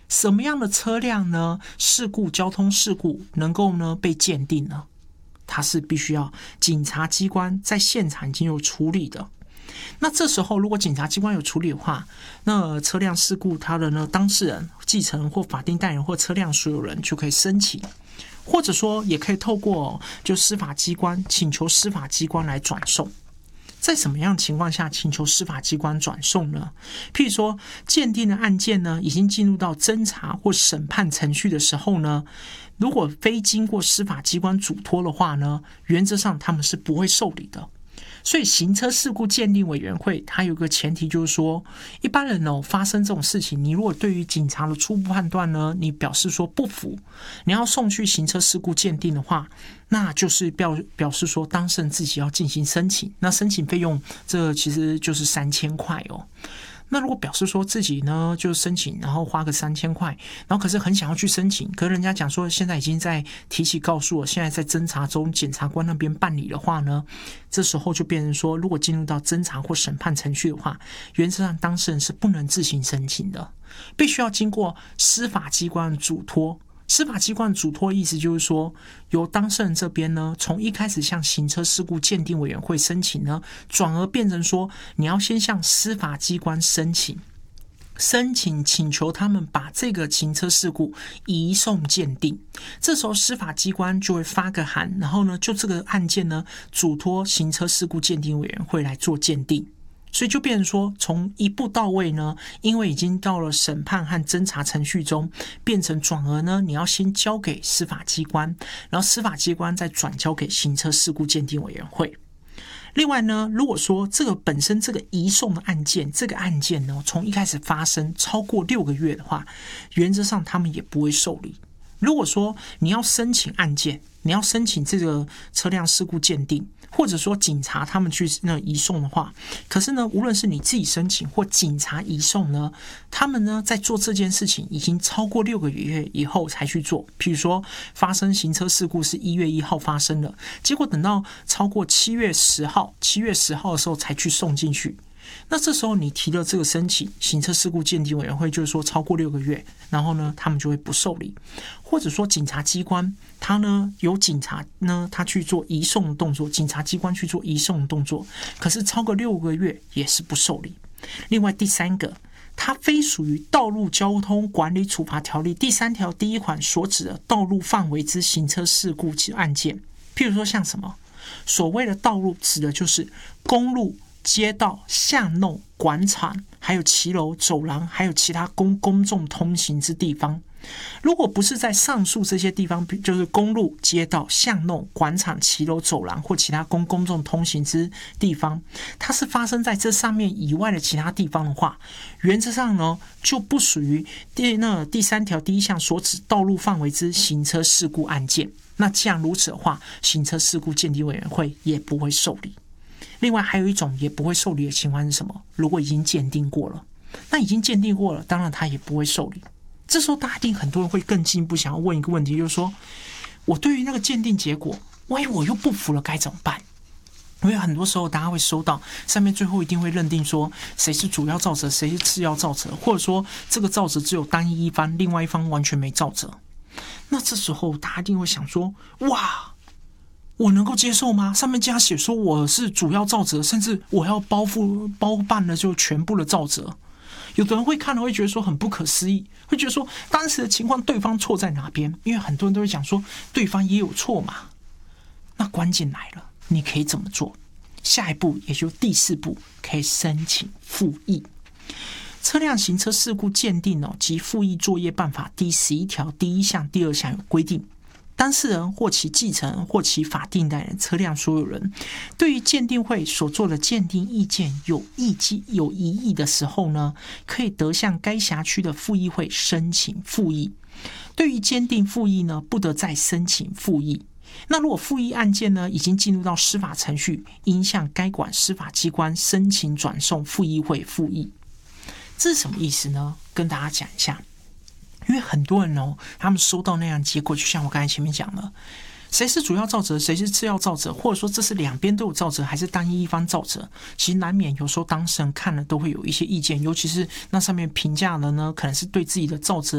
什么样的车辆呢？交通事故能够呢被鉴定呢？它是必须要警察机关在现场已经有处理的。那这时候如果警察机关有处理的话，那车辆事故它的呢当事人、继承人或法定代理人或车辆所有人就可以申请，或者说也可以透过就司法机关请求司法机关来转送。在什么样的情况下请求司法机关转送呢？譬如说鉴定的案件呢已经进入到侦查或审判程序的时候呢，如果非经过司法机关嘱托的话呢，原则上他们是不会受理的。所以行车事故鉴定委员会它有一个前提，就是说一般人发生这种事情，你如果对于警察的初步判断呢，你表示说不服，你要送去行车事故鉴定的话，那就是表示说当事人自己要进行申请，那申请费用这其实就是3000块哦。那如果表示说自己呢就申请，然后花个3000块，然后可是很想要去申请，可是人家讲说现在已经在提起告诉我，现在在侦查中，检察官那边办理的话呢，这时候就变成说，如果进入到侦查或审判程序的话，原则上当事人是不能自行申请的，必须要经过司法机关嘱托。司法机关嘱托意思就是说，由当事人这边呢，从一开始向行车事故鉴定委员会申请呢，转而变成说，你要先向司法机关申请请求他们把这个行车事故移送鉴定。这时候司法机关就会发个函，然后呢，就这个案件呢，嘱托行车事故鉴定委员会来做鉴定。所以就变成说，从一步到位呢，因为已经到了审判和侦查程序中，变成转而呢，你要先交给司法机关，然后司法机关再转交给行车事故鉴定委员会。另外呢，如果说这个本身这个移送的案件，这个案件呢，从一开始发生超过6个月的话，原则上他们也不会受理。如果说你要申请案件，你要申请这个车辆事故鉴定，或者说警察他们去移送的话，可是呢，无论是你自己申请或警察移送呢，他们呢在做这件事情已经超过6个月以后才去做。譬如说发生行车事故是1月1号发生的，结果等到超过7月10号的时候才去送进去。那这时候你提了这个申请，行车事故鉴定委员会就是说超过6个月，然后呢他们就会不受理。或者说检察机关他呢有警察呢他去做移送的动作，检察机关去做移送的动作，可是超过6个月也是不受理。另外第3个，它非属于道路交通管理处罚条例第3条第1款所指的道路范围之行车事故案件。譬如说像什么，所谓的道路指的就是公路、街道、巷弄、广场，还有骑楼、走廊，还有其他公众通行之地方。如果不是在上述这些地方，就是公路、街道、巷弄、广场、骑楼、走廊或其他公众通行之地方，它是发生在这上面以外的其他地方的话，原则上呢就不属于第3条第1项所指道路范围之行车事故案件。那既然如此的话，行车事故鉴定委员会也不会受理。另外还有一种也不会受理的情况是什么？如果已经鉴定过了，那已经鉴定过了，当然他也不会受理。这时候大家一定很多人会更进一步想要问一个问题，就是说我对于那个鉴定结果，万一我又不服了该怎么办？因为很多时候大家会收到上面最后一定会认定说谁是主要肇责，谁是次要肇责，或者说这个肇责只有单一方，另外一方完全没肇责。那这时候大家一定会想说，哇，我能够接受吗？上面竟然写说我是主要肇责，甚至我要包办了就全部的肇责。有的人会看了会觉得说很不可思议，会觉得说当时的情况对方错在哪边？因为很多人都会讲说对方也有错嘛。那关键来了，你可以怎么做？下一步也就第4步，可以申请复议。车辆行车事故鉴定及复议作业办法第11条第1项第2项有规定，当事人或其继承人或其法定代理人车辆所有人对于鉴定会所做的鉴定意见有异议的时候呢，可以得向该辖区的复议会申请复议。对于鉴定复议呢，不得再申请复议。那如果复议案件呢已经进入到司法程序，应向该管司法机关申请转送复议会复议。这是什么意思呢？跟大家讲一下。因为很多人他们收到那样结果，就像我刚才前面讲了，谁是主要肇责，谁是次要肇责，或者说这是两边都有肇责，还是单一一方肇责，其实难免有时候当事人看了都会有一些意见，尤其是那上面评价的呢，可能是对自己的肇责